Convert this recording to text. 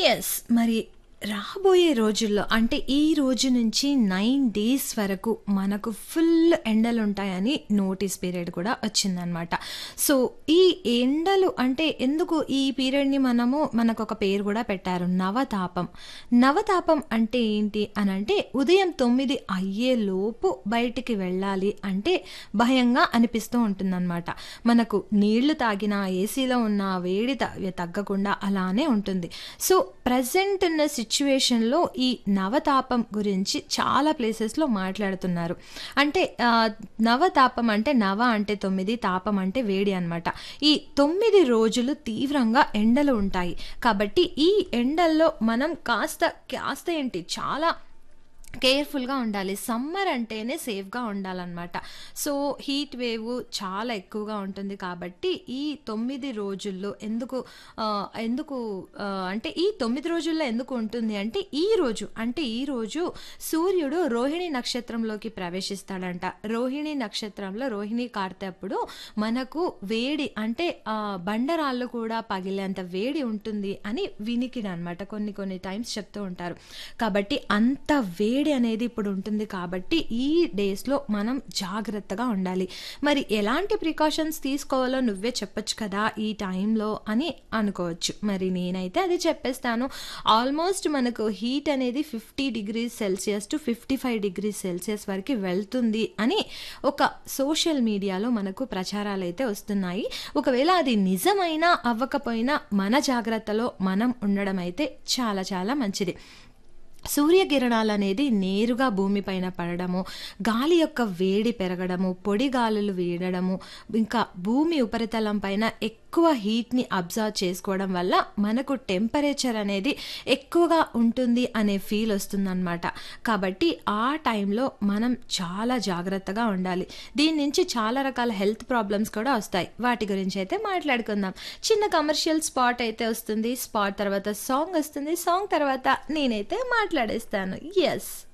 Yes. మరి రాబోయే రోజుల్లో అంటే ఈ రోజు నుంచి 9 డేస్ వరకు మనకు ఫుల్ ఎండలుంటాయని నోటీస్ పీరియడ్ కూడా వచ్చిందనమాట. సో, ఈ ఎండలు అంటే ఎందుకు ఈ పీరియడ్‌ని మనకొక పేరు కూడా పెట్టారు నవతాపం. నవతాపం అంటే ఏంటి అనంటే ఉదయం 9 అయ్యేలోపు బయటికి వెళ్ళాలి అంటే భయంగా అనిపిస్తూ ఉంటుందనమాట. మనకు నీళ్లు తాగినా, ఏసీలో ఉన్న వేడి తగ్గకుండా అలానే ఉంటుంది. సో, ప్రెజెంట్ ఉన్న సిట్యుయేషన్‌లో ఈ నవతాపం గురించి చాలా ప్లేసెస్‌లో మాట్లాడుతున్నారు. అంటే నవతాపం అంటే నవ అంటే 9, తాపం అంటే వేడి అనమాట. ఈ 9 రోజులు తీవ్రంగా ఎండలు ఉంటాయి. కాబట్టి ఈ ఎండల్లో మనం కాస్త ఏంటి చాలా కేర్‌ఫుల్‌గా ఉండాలి. సమ్మర్ అంటేనే సేఫ్‌గా ఉండాలనమాట. సో, హీట్ వేవ్ చాలా ఎక్కువగా ఉంటుంది కాబట్టి ఈ 9 రోజుల్లో ఎందుకు అంటే ఈ 9 రోజుల్లో ఎందుకు ఉంటుంది అంటే ఈరోజు సూర్యుడు రోహిణి నక్షత్రంలోకి ప్రవేశిస్తాడంట. రోహిణి నక్షత్రంలో రోహిణి కార్తె అప్పుడు మనకు వేడి అంటే బండరాళ్ళు కూడా పగిలేంత వేడి ఉంటుంది అని వినికిడనమాట. కొన్ని టైమ్స్ చెప్తూ ఉంటారు. కాబట్టి అంత వేడి అనేది ఇప్పుడు ఉంటుంది కాబట్టి ఈ డేస్‌లో మనం జాగ్రత్తగా ఉండాలి. మరి ఎలాంటి ప్రికాషన్స్ తీసుకోవాలో నువ్వే చెప్పొచ్చు కదా ఈ టైంలో అని అనుకోవచ్చు. మరి నేనైతే అది చెప్పేస్తాను. ఆల్మోస్ట్ మనకు హీట్ అనేది 50 degrees Celsius to 55 degrees Celsius వరకు వెళ్తుంది అని ఒక సోషల్ మీడియాలో మనకు ప్రచారాలైతే వస్తున్నాయి. ఒకవేళ అది నిజమైనా అవ్వకపోయినా మన జాగ్రత్తలో మనం ఉండడం అయితే చాలా చాలా మంచిది. సూర్యకిరణాలనేది నేరుగా భూమిపైన పడడము, గాలి యొక్క వేడి పెరగడము, పొడి గాలులు వీడడము, ఇంకా భూమి ఉపరితలం పైన ఎక్కువ హీట్‌ని అబ్జర్వ్ చేసుకోవడం వల్ల మనకు టెంపరేచర్ అనేది ఎక్కువగా ఉంటుంది అనే ఫీల్ వస్తుందనమాట. కాబట్టి ఆ టైంలో మనం చాలా జాగ్రత్తగా ఉండాలి. దీని నుంచి చాలా రకాల హెల్త్ ప్రాబ్లమ్స్ కూడా వస్తాయి. వాటి గురించి అయితే మాట్లాడుకుందాం. చిన్న కమర్షియల్ స్పాట్ అయితే వస్తుంది. స్పాట్ తర్వాత సాంగ్ వస్తుంది. సాంగ్ తర్వాత నేనైతే మాట్లాడేస్తాను. యెస్.